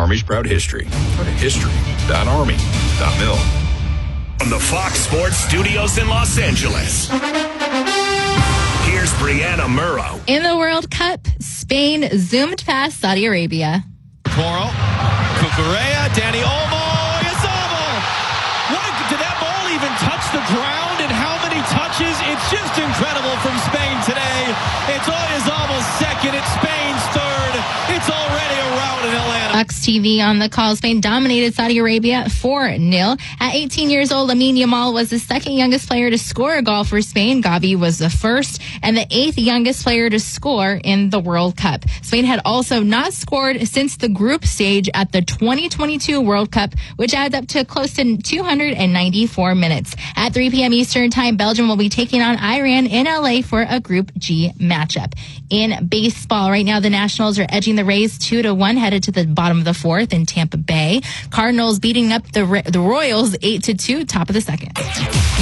Army's proud history. Go to history.army.mil. From the Fox Sports Studios in Los Angeles, here's Brianna Murrow. In the World Cup, Spain zoomed past Saudi Arabia. Toro, Cucurella, Dani Olmo, Oyarzabal. Did that ball even touch the ground? And how many touches? It's just incredible from Spain today. It's Oyarzabal's second. It's Spain's third. It's already a rout in Atlanta. Fox TV on the call. Spain dominated Saudi Arabia 4-0. At 18 years old, Lamine Yamal was the second youngest player to score a goal for Spain. Gavi was the first and the eighth youngest player to score in the World Cup. Spain had also not scored since the group stage at the 2022 World Cup, which adds up to close to 294 minutes. At 3 p.m. Eastern Time, Belgium will be taking on Iran in LA for a Group G matchup. In baseball, right now the Nationals are edging the Rays 2-1, headed to the bottom of the fourth in Tampa Bay. Cardinals beating up the Royals 8-2, top of the second.